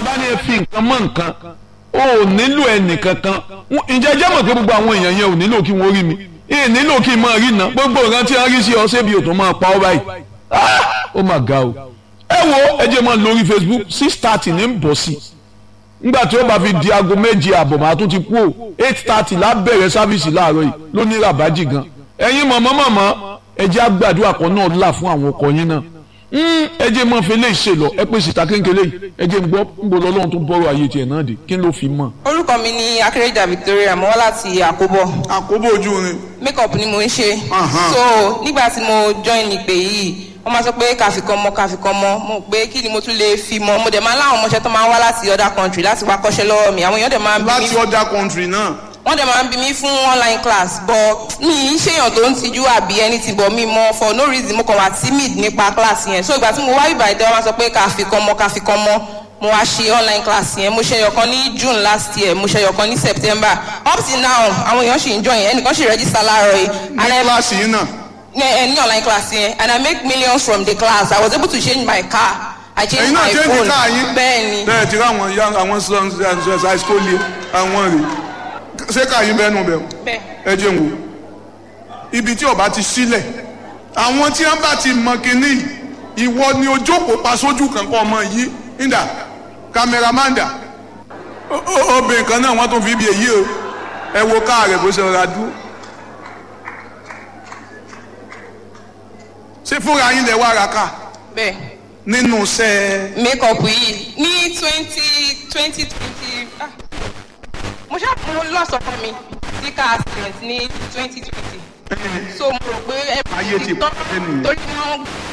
bá ní ẹ fi nǹkan mọ́ nǹkan o ò nílò ẹnìkankan ǹjẹ́ jẹ́ mọ̀ pé gbogbo àwọn èèyàn yẹn ò nílò kí wọ́n rí mi nílò kí n máa rí iná gbogbo nǹkan tí wọ́n rí sí ọ ṣébi òtún máa pa ọ́ báyìí ó mà ga o ẹ wo ẹ jẹ́ máa lórí Facebook 6:30 ní bọ̀ sí nígbà tí ó bá fi di aago méje àbọ̀ màá tún ti kú o 8:30 lábẹ̀rẹ̀ sáfìsì láàárọ̀ yìí ló ní ràbájì gan ẹ̀yin mọ̀mọ́ ẹ jẹ́ àgbàdua kan náà là fún àwọn ọkọ yín náà ẹ jẹ́ mọ́ fi léyìí ṣe lọ ẹ pè síta kéńkéle yìí ẹ jẹ́ gbọ́ ń bọ̀ lọ́lọ́run tó bọ́rọ̀ ayé tiẹ̀ náà dé kí ló fi mọ̀. orúkọ mi ni Akérèjà Victoria mo wá láti Àkóbọ̀. Àkóbọ̀ ojú rin. makeup ni mo ń ṣe. so nígbà tí mo join ìpè yìí wọ́n máa sọ pé kàfikàn mọ́ mo pé kí ni mo tún lè fi mọ́ mo dẹ̀ máa láwọn ọmọọṣẹ́ tó máa ń wá láti other country láti wá kọ́ṣẹ́ lọ́wọ́ mi àwọn èèyàn dẹ̀ máa ń bí mi. láti other country náà. wọ́n dẹ̀ máa ń bí mi fún online class but mi ń ṣèyàn tó ń tijú àbí anything but mi mọ for no reason mo kàn wá timid nípa class yẹn so ìgbà tí mo wá ìbà ìdẹ́ wọ́n máa sọ pé kàfikàn mọ́ mo wá ṣe online class yẹn mo ṣe ẹyọkan ní June last year mo ṣe ẹyọkan ní September up till now àwọn èèyàn ṣì ń join ẹnìkan ṣì register láàárọ̀ yìí. ní class yìí náà. ní online class yẹn and I make millions from the class I was able to change my car I changed my phone. ẹ̀yin náà change car yín. bẹ́ẹ̀ni. bẹ́ẹ̀ ti rí àwọn sons high school yìí àwọn rè ṣé ká yín bẹ́ẹ̀ nù bẹ́ẹ̀. bẹ́ẹ̀. ẹ jẹ́ n wò ibi tí ọba ti sílẹ̀ àwọn tí wọ́n bá ti mọ kínní ìwọ ni ojókòó pa sójú kankan ọmọ yìí nígbà kámẹ́rámàndà obìnrin kan náà wọ́n tún fi ibi èyí o ẹ wo káà rẹ̀ bó ṣe rọra dúró. ṣé fúnra yín lẹ wá ra ká. bẹ́ẹ̀. nínú iṣẹ́. makeup yìí ní 2020 mo ṣàpò lọ́sọ̀ fún mi sí car accident ní 2020 so mo rò pé ayé ti pàdé nìyẹn. torí wọ́n